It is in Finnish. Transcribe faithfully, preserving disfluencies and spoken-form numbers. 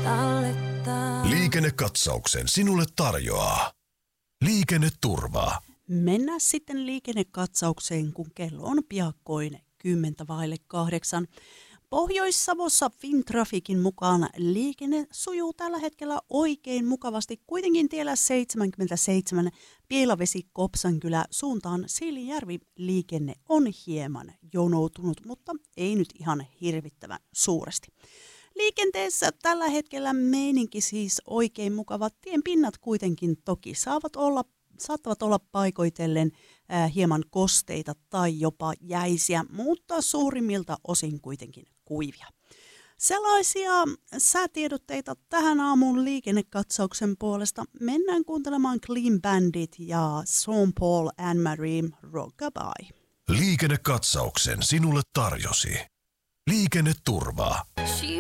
tallettaa. Liikennekatsauksen sinulle tarjoaa Liikenneturva. Mennään sitten liikennekatsaukseen, kun kello on piakkoin kymmentä vaille kahdeksan. Pohjois-Savossa Fintraficin mukaan liikenne sujuu tällä hetkellä oikein mukavasti. Kuitenkin tiellä seitsemänkymmentäseitsemän Pielavesi-Kopsankylä suuntaan Siilinjärvi liikenne on hieman jonoutunut, mutta ei nyt ihan hirvittävän suuresti. Liikenteessä tällä hetkellä meininki siis oikein mukava. Tien pinnat kuitenkin toki saavat olla, saattavat olla paikoitellen ää, hieman kosteita tai jopa jäisiä, mutta suurimmilta osin kuitenkin kuivia. Sellaisia säätiedotteita tähän aamun liikennekatsauksen puolesta. Mennään kuuntelemaan Clean Bandit ja Sean Paul Anne-Marie Rockabye. Liikennekatsauksen sinulle tarjosi Liikenneturva.